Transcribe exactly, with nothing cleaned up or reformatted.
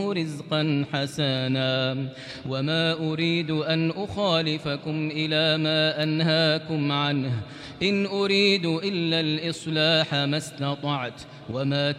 رزقا حسنا وما أريد أن أخالفكم إلى ما أنهاكم عنه إن أريد إلا الإصلاح ما استطعت وما